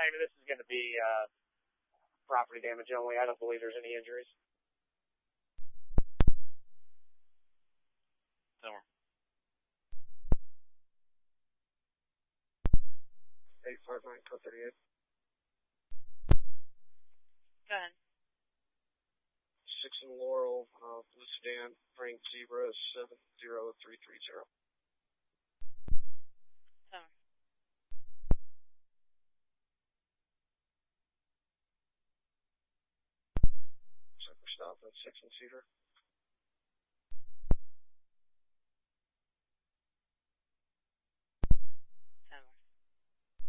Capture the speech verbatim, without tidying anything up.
Miami, this is going to be uh, property damage only. I don't believe there's any injuries. Silver. eight five nine, code thirty-eight. Go ahead. six in Laurel, uh, Blue Sedan, Frank Zebra, seven zero three three zero. Silver. Check for stop at six in Cedar.